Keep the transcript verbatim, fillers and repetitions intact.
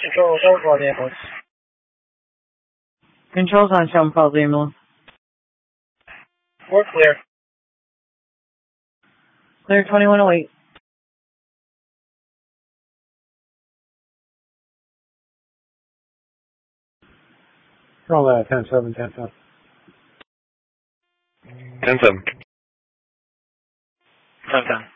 Control, go for the ambulance. Control's on seven twelve the ambulance. We're clear. Clear twenty-one oh eight. Roll that, ten seven, ten seven. ten seven. ten ten.